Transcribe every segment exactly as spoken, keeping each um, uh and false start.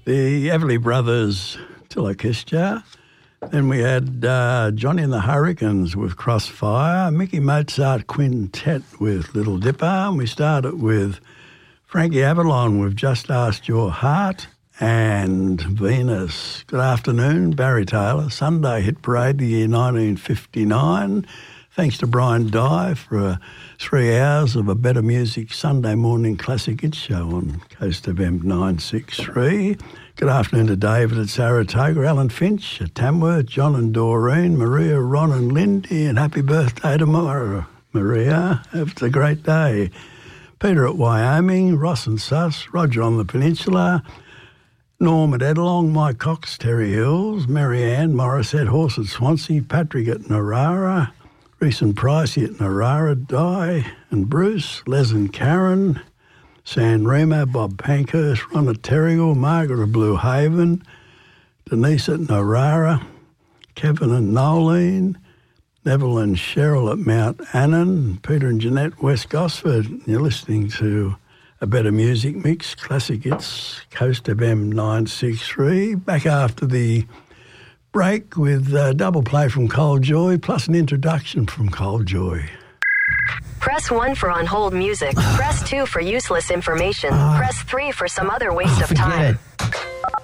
the Everly Brothers, Till I Kissed Ya. Then we had uh, Johnny and the Hurricanes with Crossfire, Mickey Mozart Quintet with Little Dipper, and we started with Frankie Avalon with Just Ask Your Heart, and Venus. Good afternoon, Barry Taylor, Sunday Hit Parade, the year nineteen fifty-nine. Thanks to Brian Dye for uh, three hours of a Better Music Sunday morning classic hit show on Coast F M nine sixty-three. Good afternoon to David at Saratoga, Alan Finch at Tamworth, John and Doreen, Maria, Ron and Lindy, and happy birthday tomorrow, Maria. Have a great day. Peter at Wyoming, Ross and Suss, Roger on the Peninsula, Norm at Edelong, Mike Cox, Terry Hills, Marianne, Morris at Horse at Swansea, Patrick at Narara, Reese and Pricey at Narara, Di and Bruce, Les and Karen, San Remo, Bob Pankhurst, Ron at Terrigal, Margaret of Blue Haven, Denise at Narara, Kevin and Nolene, Neville and Cheryl at Mount Annan, Peter and Jeanette, West Gosford. You're listening to A Better Music Mix, Classic Hits, Coast F M nine sixty-three. Back after the break with a double play from Cold Joy, plus an introduction from Cold Joy. Press one for on-hold music. Press two for useless information. Uh, Press three for some other waste oh, of time. It.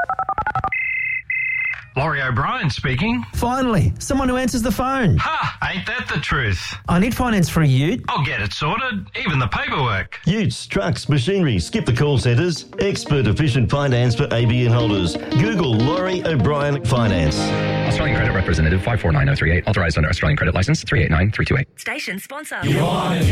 Laurie O'Brien speaking. Finally, someone who answers the phone. Ha! Ain't that the truth? I need finance for a ute. I'll get it sorted, even the paperwork. Utes, trucks, machinery, skip the call centres. Expert efficient finance for A B N holders. Google Laurie O'Brien Finance. Australian Credit Representative five four nine zero three eight. Authorised under Australian Credit Licence three eight nine three two eight. Station sponsor.